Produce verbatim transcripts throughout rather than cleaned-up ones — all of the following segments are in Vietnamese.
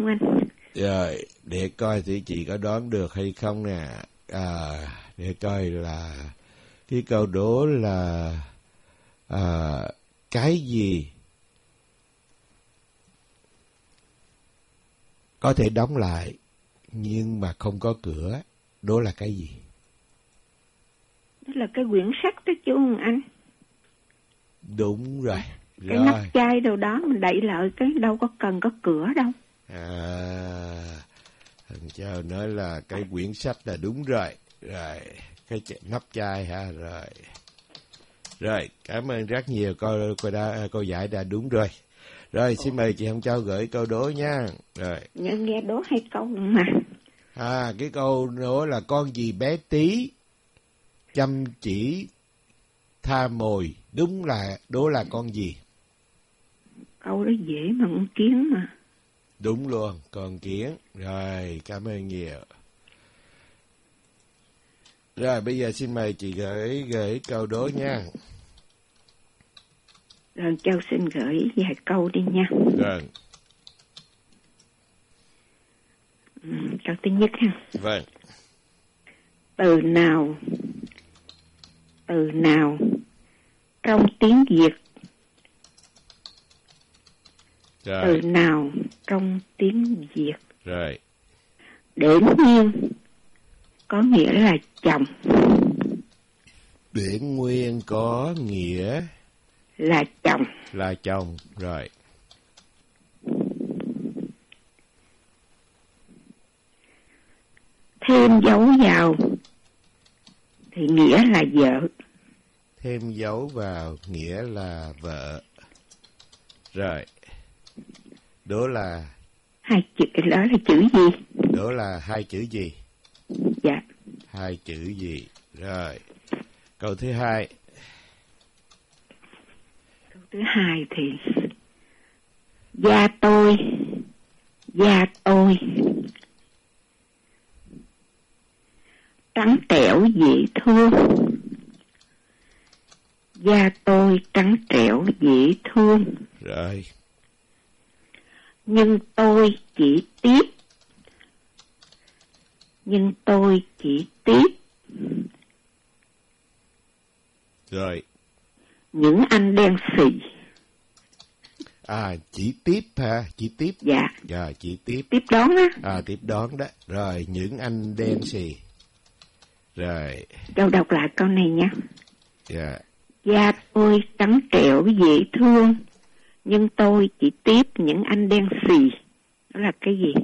Trung Anh. Rồi, để coi thì chị có đoán được hay không nè. À, để coi là cái câu đố là à, cái gì có thể đóng lại nhưng mà không có cửa, đó là cái gì? Đó là cái quyển sách đó chú anh. Đúng rồi. Cái rồi. nắp chai đâu đó mình đậy lại, cái đâu có cần có cửa đâu. À, thằng Châu nói là cái quyển sách là đúng rồi. Rồi, cái ch- nắp chai ha, rồi. Rồi, cảm ơn rất nhiều, cô, cô, đã, cô giải đã đúng rồi. Rồi, xin mời chị Hồng Châu gửi câu đố nha. Rồi. Nhớ nghe đố hay câu mà. À, cái câu đố là con gì bé tí, chăm chỉ, tha mồi. Đúng là, đố là con gì? Câu đó dễ mà con kiến mà. Đúng luôn, con kiến. Rồi, cảm ơn nhiều. Rồi, bây giờ xin mời chị gửi gửi câu đố nha. Rồi Châu xin gửi vài câu đi nha. Vâng. Ừ, câu thứ nhất ha. Vâng. Từ nào, từ nào trong tiếng Việt, Rồi. từ nào trong tiếng Việt Rồi. điển nhiên có nghĩa là chồng. Điển nguyên có nghĩa là chồng. Là chồng, rồi. Thêm dấu vào thì nghĩa là vợ. Thêm dấu vào nghĩa là vợ. Rồi. Đó là... Hai chữ, đó là chữ gì? Đó là hai chữ gì? Dạ. Hai chữ gì? Rồi. Câu thứ hai. Câu thứ hai thì... Da tôi, da tôi trắng trẻo dễ thương. Da tôi trắng trẻo dễ thương. Rồi. Nhưng tôi chỉ tiếc. Nhưng tôi chỉ tiếc. Rồi. Những anh đen xì. À, chỉ tiếp ha, chỉ tiếp. Dạ. Dạ, chỉ tiếp. Tiếp đón á. À, tiếp đón đó. Rồi, những anh đen xì. Rồi. Châu đọc lại câu này nha. Dạ. Da tôi trắng trẻo dễ thương, nhưng tôi chỉ tiếp những anh đen xì. Đó là cái gì?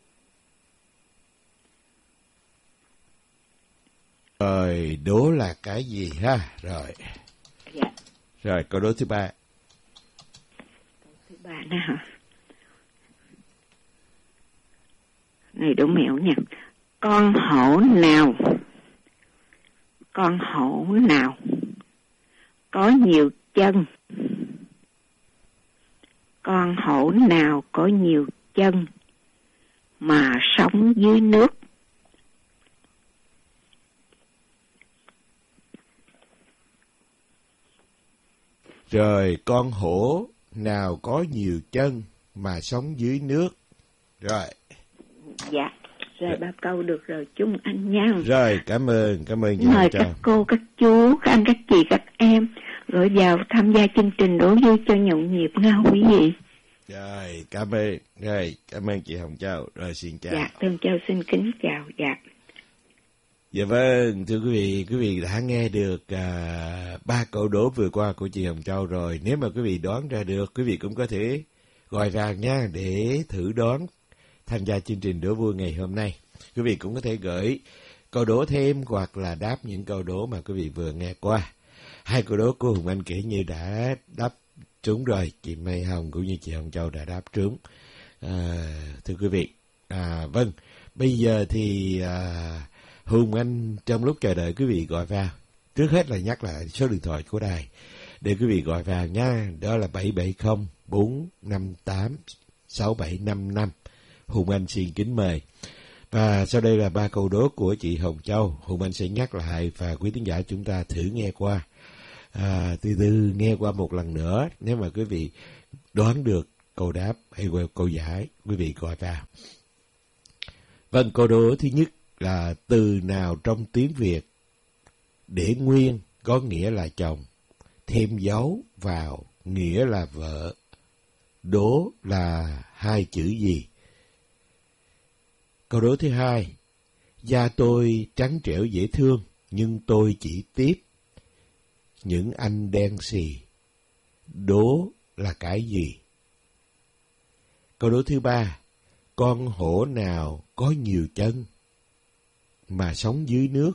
Rồi, đố là cái gì ha? Rồi. Dạ. Rồi, câu đố thứ ba. Câu thứ ba đó hả? Này đố mẹo nha. Con hổ nào? Con hổ nào có nhiều chân? Con hổ nào có nhiều chân mà sống dưới nước? Rồi, con hổ nào có nhiều chân mà sống dưới nước? Rồi. Dạ. Rồi ba câu được rồi chúng anh nha. Rồi, cảm ơn, cảm ơn. Mời các cô, các chú, các anh, các chị, các em gửi vào tham gia chương trình đố vui cho nhộn nhịp nha quý vị. Rồi, cảm ơn. Rồi, cảm ơn chị Hồng Châu. Rồi, xin chào. Dạ, Hồng Châu xin kính chào. Dạ. Dạ vâng, thưa quý vị, quý vị đã nghe được à, ba câu đố vừa qua của chị Hồng Châu rồi. Nếu mà quý vị đoán ra được, quý vị cũng có thể gọi vào nha để thử đoán tham gia chương trình đố vui ngày hôm nay. Quý vị cũng có thể gửi câu đố thêm hoặc là đáp những câu đố mà quý vị vừa nghe qua. Hai câu đố của Hùng Anh kể như đã đáp trúng rồi, chị Mai Hồng cũng như chị Hồng Châu đã đáp trúng. À, thưa quý vị, à, vâng, bây giờ thì à, Hùng Anh trong lúc chờ đợi quý vị gọi vào, trước hết là nhắc lại số điện thoại của đài để quý vị gọi vào nha, đó là bảy bảy không bốn năm tám sáu bảy năm năm. Hùng Anh xin kính mời. Và sau đây là ba câu đố của chị Hồng Châu. Hùng Anh sẽ nhắc lại và quý tín giả chúng ta thử nghe qua. À, từ từ nghe qua một lần nữa. Nếu mà quý vị đoán được câu đáp hay câu giải, quý vị gọi vào. Vâng, câu đố thứ nhất là từ nào trong tiếng Việt để nguyên có nghĩa là chồng, thêm dấu vào nghĩa là vợ, đố là hai chữ gì? Câu đố thứ hai, da tôi trắng trẻo dễ thương, nhưng tôi chỉ tiếp những anh đen xì, đố là cái gì? Câu đố thứ ba, con hổ nào có nhiều chân mà sống dưới nước?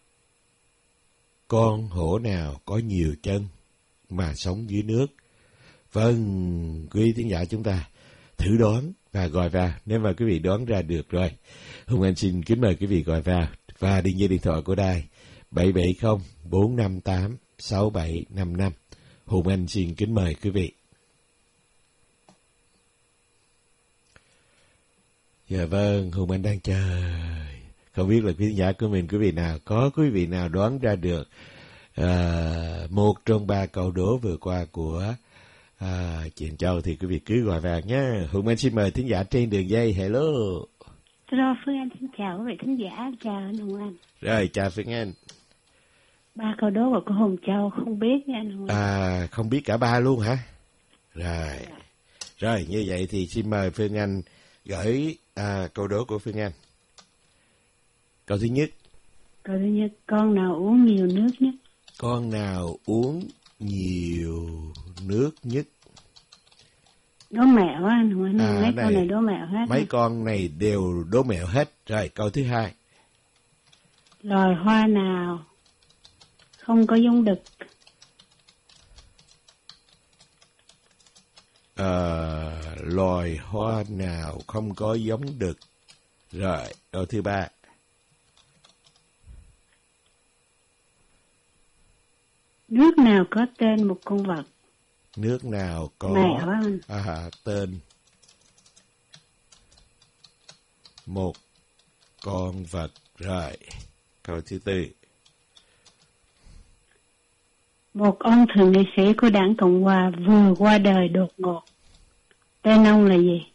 Con hổ nào có nhiều chân mà sống dưới nước? Vâng, quý thính giả chúng ta thử đoán và gọi vào. Nếu mà quý vị đoán ra được rồi, Hùng Anh xin kính mời quý vị gọi vào và đường dây điện thoại của đài bảy bảy không bốn năm tám sáu bảy năm năm. Hùng Anh xin kính mời quý vị. Dạ vâng, Hùng Anh đang chờ. Không biết là quý khán giả của mình, quý vị nào, có quý vị nào đoán ra được à, một trong ba câu đố vừa qua của à, chị Châu thì quý vị cứ gọi vào nhé. Hùng Anh xin mời thính giả trên đường dây. Hello. Hello, Phương Anh xin chào quý vị thính giả, chào anh Hùng Anh. Rồi, chào Phương Anh. Ba câu đố của cô Hồng Châu không biết nha anh Hùng Anh. À, không biết cả ba luôn hả? Rồi. Rồi, như vậy thì xin mời Phương Anh gửi à, câu đố của Phương Anh. Câu thứ nhất. Câu thứ nhất, con nào uống nhiều nước nhất? Con nào uống nhiều nước nhất? Đố mẹo á anh Hùng Anh, À, mấy này, con này đố mẹo hết. Mấy hả? con này đều đố mẹo hết. Rồi, câu thứ hai. Loài hoa nào không có giống đực? À, loài hoa nào không có giống đực? Rồi, câu thứ ba. Nước nào có tên một con vật? Nước nào có Mẹo á anh. à, tên một con vật? Rồi, câu thứ tư. Một ông thượng nghị sĩ của đảng Cộng Hòa vừa qua đời đột ngột. Tên ông là gì?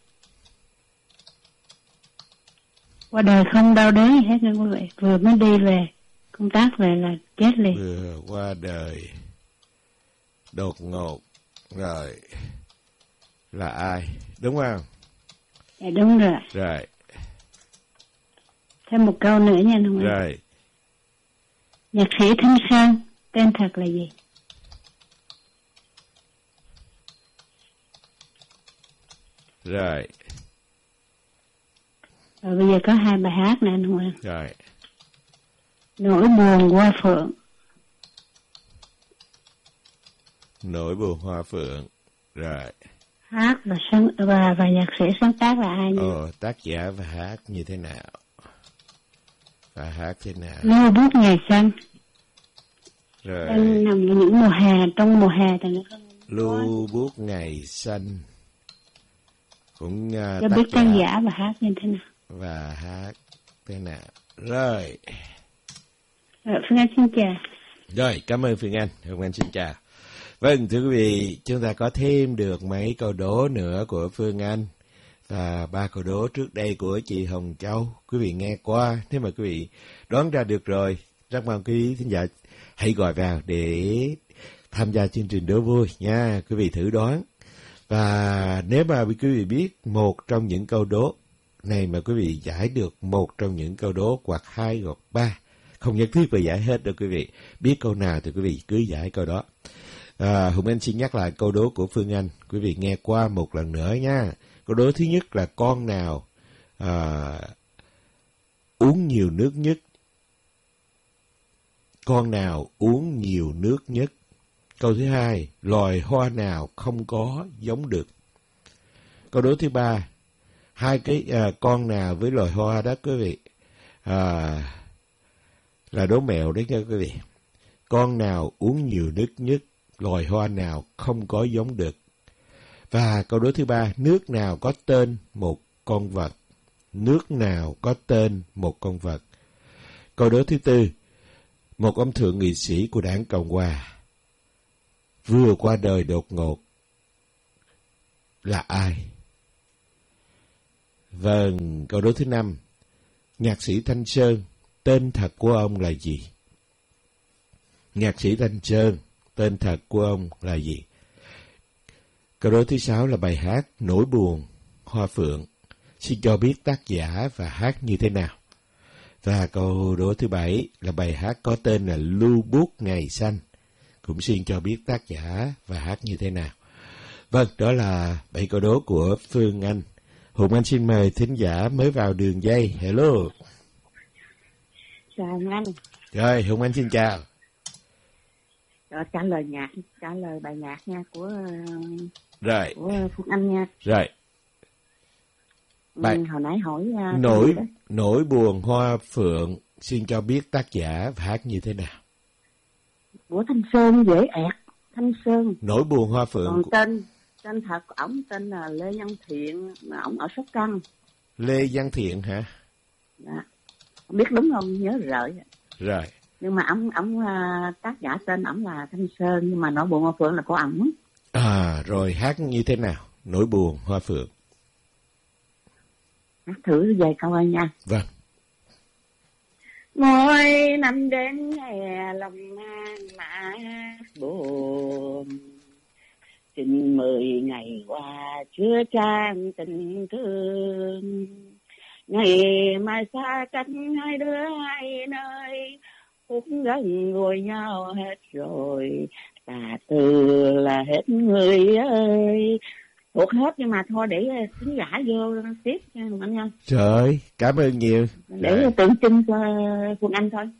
Qua đời không đau đớn gì hết nha quý vị. Vừa mới đi về, công tác về là chết liền. Vừa qua đời đột ngột. Rồi, là ai? Đúng không? Dạ đúng rồi. Rồi. Thêm một câu nữa nha anh Hùng Anh. Rồi. Nhạc sĩ Thanh Sơn, tên thật là gì? Rồi. Rồi bây giờ có hai bài hát nè anh Hùng Anh. Rồi. Nỗi buồn hoa phượng. Nỗi buồn hoa phượng. Rồi. Hát và sáng và và nhạc sĩ sáng tác là ai nhỉ? Ồ, tác giả và hát như thế nào? Và hát thế nào? Lưu bút ngày xanh. Rồi. Đang nằm ở những mùa hè, trong mùa hè thì nó không. Lưu bút ngày xanh. Cũng uh, Cho tác biết giả tác giả và hát như thế nào. và hát thế nào? Rồi. Rồi, Phương Anh xin chào. Rồi, cảm ơn Phương Anh. Phương Anh xin chào. Vâng, thưa quý vị, chúng ta có thêm được mấy câu đố nữa của Phương Anh và ba câu đố trước đây của chị Hồng Châu. Quý vị nghe qua, nếu mà quý vị đoán ra được rồi, rất mong quý thính giả hãy gọi vào để tham gia chương trình đố vui nha. Quý vị thử đoán. Và nếu mà quý vị biết một trong những câu đố này mà quý vị giải được một trong những câu đố hoặc hai hoặc ba, không nhất thiết phải giải hết đâu quý vị. Biết câu nào thì quý vị cứ giải câu đó. À, Hùng Anh xin nhắc lại câu đố của Phương Anh. Quý vị nghe qua một lần nữa nha. Câu đố thứ nhất là con nào à, uống nhiều nước nhất? Con nào uống nhiều nước nhất? Câu thứ hai, loài hoa nào không có giống đực? Câu đố thứ ba, hai cái à, con nào với loài hoa đó quý vị? À, là đố mẹo đấy nha quý vị. Con nào uống nhiều nước nhất? Loài hoa nào không có giống đực? Và câu đố thứ ba, nước nào có tên một con vật? Nước nào có tên một con vật? Câu đố thứ tư, một ông thượng nghị sĩ của đảng Cộng Hòa vừa qua đời đột ngột. là ai? Vâng, câu đố thứ năm. Nhạc sĩ Thanh Sơn, tên thật của ông là gì? Nhạc sĩ Thanh Sơn, tên thật của ông là gì? Câu đố thứ sáu là bài hát Nỗi buồn hoa phượng. Xin cho biết tác giả và hát như thế nào? Và câu đố thứ bảy là bài hát có tên là Lưu Bút Ngày Xanh. Cũng xin cho biết tác giả và hát như thế nào? Vâng, đó là bảy câu đố của Phương Anh. Hùng Anh xin mời thính giả mới vào đường dây. Hello. Chào anh. Rồi, Hùng Anh xin chào. Rồi, trả lời nhạc, trả lời bài nhạc nha của Rồi. của Phương Anh nha. Rồi. Bài... Ừ, hồi nãy hỏi uh, nỗi nỗi buồn hoa phượng, xin cho biết tác giả và hát như thế nào? Của Thanh Sơn dễ ẹt, Thanh Sơn. Nỗi buồn hoa phượng. Còn tên tên thật của ổng tên là Lê Văn Thiện, mà ổng ở Sóc Trăng. Lê Văn Thiện hả? Dạ. Không biết đúng không, nhớ rời. Rồi. Nhưng mà ổng ổng uh, tác giả tên ổng là Thanh Sơn, nhưng mà nỗi buồn hoa phượng là của ổng. À, rồi hát như thế nào? Nỗi buồn hoa phượng. Hát thử vài câu ơi nha. Vâng. Mỗi năm đến hè lòng man mã buồn, xin mười ngày qua chưa trang tình thương. Ngày mai xa cách hai đứa hai nơi, phút gần ngồi nhau hết rồi, tà từ là hết người ơi. Thuộc hết nhưng mà thôi để khán giả vô tiếp nha anh nha. Trời, cảm ơn nhiều. Để rồi. Tượng trưng cho Phương Anh thôi.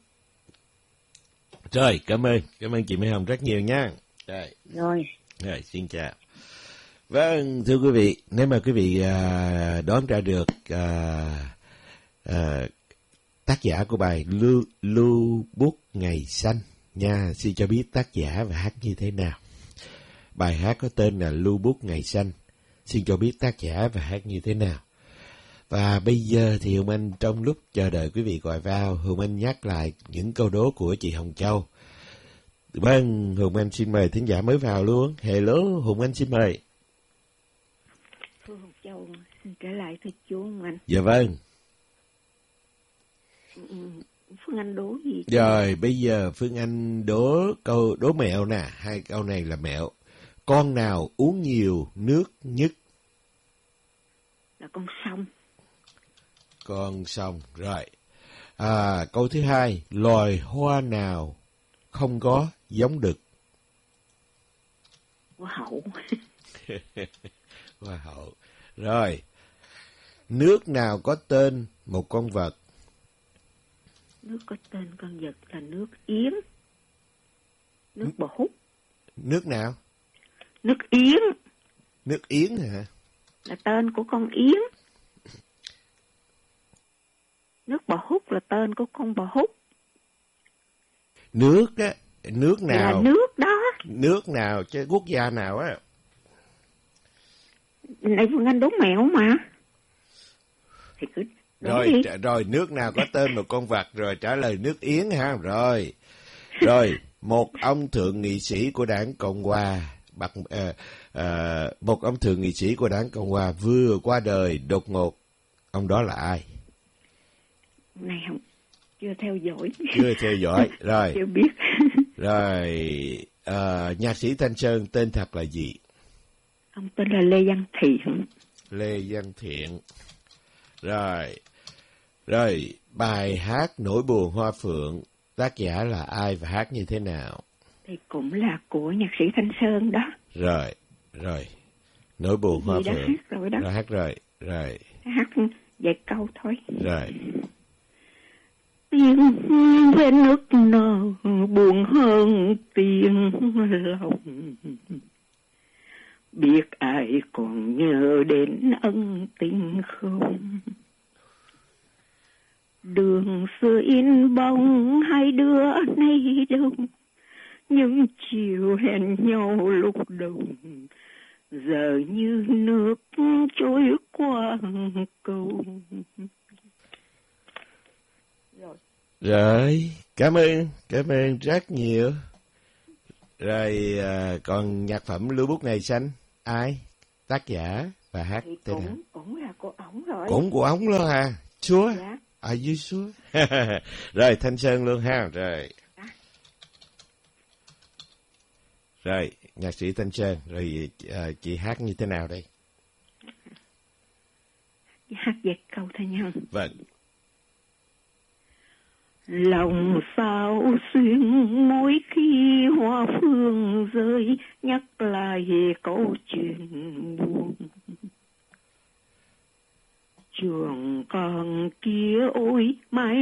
Rồi, cảm ơn, cảm ơn chị Mỹ Hồng rất nhiều nha. Rồi. Rồi. Rồi, xin chào. Vâng, thưa quý vị, nếu mà quý vị à, đoán ra được à, à, tác giả của bài Lưu, Lưu Bút Ngày Xanh nha, xin cho biết tác giả và hát như thế nào. Bài hát có tên là Lưu Bút Ngày Xanh. Xin cho biết tác giả và hát như thế nào. Và bây giờ thì Hùng Anh trong lúc chờ đợi quý vị gọi vào, Hùng Anh nhắc lại những câu đố của chị Hồng Châu. Vâng, Hùng Anh xin mời thính giả mới vào luôn. Hello, Hùng Anh xin mời. Phương Hồng Châu xin trở lại thưa chú Hùng Anh. Dạ vâng. Phương Anh đố gì? Rồi, bây giờ Phương Anh đố câu đố mẹo nè, hai câu này là mẹo. Con nào uống nhiều nước nhất? Là con sông. Con sông, rồi. À, câu thứ hai, loài hoa nào không có giống đực? Hoa hậu. Hoa hậu. Rồi. Nước nào có tên một con vật? Nước có tên con vật là nước Yến. Nước bò hút. Nước nào? Nước Yến. Nước Yến hả? Là tên của con Yến. Nước bò hút là tên của con bò hút. Nước á, nước nào? Là nước đó. Nước nào chứ quốc gia nào á? Này Phương Anh đố mẹo mà. Thì cứ rồi đi. Rồi nước nào có tên một con vật, rồi trả lời nước Yến ha. Rồi. Rồi, một ông thượng nghị sĩ của Đảng Cộng hòa Bạc, uh, uh, một ông thượng nghị sĩ của Đảng Cộng hòa vừa qua đời đột ngột. Ông đó là ai? Này không, chưa theo dõi. Chưa theo dõi, rồi. Chưa biết. Rồi, uh, nhạc sĩ Thanh Sơn tên thật là gì? Ông tên là Lê Văn Thiện. Lê Văn Thiện. Rồi, rồi, bài hát Nỗi buồn hoa phượng, tác giả là ai và hát như thế nào? Thì cũng là của nhạc sĩ Thanh Sơn đó. Rồi, rồi, Nỗi buồn hoa đã phượng. Hát rồi đó. Đã hát rồi, rồi. Hát vài câu thôi. Rồi. Tiếng về nước nào buồn hơn tiếng lòng, biết ai còn nhớ đến ân tình không? Đường xưa in bóng hai đứa nay đâu, những chiều hẹn nhau lúc đầu, giờ như nước trôi qua cầu. Rồi. Rồi, cảm ơn, cảm ơn rất nhiều. Rồi, à, còn nhạc phẩm Lưu Bút Ngày Xanh, ai? tác giả và hát Thì tên nào? cũng, cũng là của ổng rồi. Cũng của ổng luôn à? Sure? Dạ. Are you sure? Rồi, Thanh Sơn luôn ha. Rồi. Dạ. Rồi, nhạc sĩ Thanh Sơn. Rồi à, chị hát như thế nào đây? Hát về câu thơ nhân. Vâng. Lòng sao xuyên mỗi khi hoa phương rơi, nhắc lại câu chuyện buồn. Trường con kia ôi